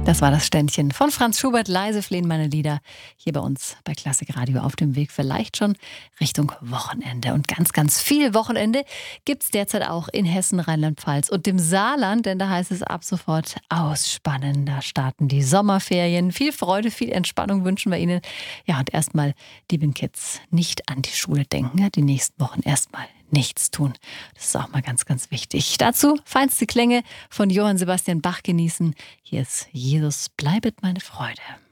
Das war das Ständchen von Franz Schubert. Leise flehen meine Lieder hier bei uns bei Klassik Radio auf dem Weg vielleicht schon Richtung Wochenende. Und ganz, ganz viel Wochenende gibt es derzeit auch in Hessen, Rheinland-Pfalz und dem Saarland, denn da heißt es ab sofort ausspannen. Da starten die Sommerferien. Viel Freude, viel Entspannung wünschen wir Ihnen. Ja, und erstmal, lieben Kids, nicht an die Schule denken. Ja, die nächsten Wochen erstmal nichts tun. Das ist auch mal ganz, ganz wichtig. Dazu feinste Klänge von Johann Sebastian Bach genießen. Hier ist Jesus, bleibet meine Freude.